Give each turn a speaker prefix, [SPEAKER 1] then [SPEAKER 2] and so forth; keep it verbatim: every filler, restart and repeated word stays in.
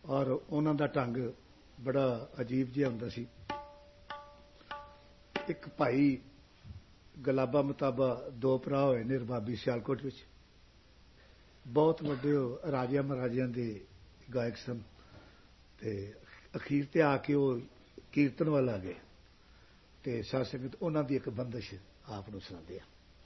[SPEAKER 1] ਔਰ ਉਹਨਾਂ ਦਾ ਢੰਗ ਬੜਾ ਅਜੀਬ ਜਿਹਾ ਹੁੰਦਾ ਸੀ। ਇੱਕ ਭਾਈ ਗੁਲਾਬਾ ਮੁਤਾਬਾ ਦੋ ਭਰਾ ਹੋਏ ਨੇ ਰਬਾਬੀ ਸਿਆਲਕੋਟ ਵਿੱਚ, ਬਹੁਤ ਵੱਡੇ ਉਹ ਰਾਜਿਆਂ ਮਹਾਰਾਜਿਆਂ ਦੇ ਗਾਇਕ ਸਨ। ਅਤੇ ਅਖੀਰ 'ਤੇ ਆ ਕੇ ਉਹ ਕੀਰਤਨ ਵੱਲ ਆ ਗਏ ਅਤੇ ਸਾਧ ਸੰਗਤ ਉਹਨਾਂ ਦੀ ਇੱਕ ਬੰਦਿਸ਼ ਆਪ ਨੂੰ ਸੁਣਾਉਂਦੇ ਆ।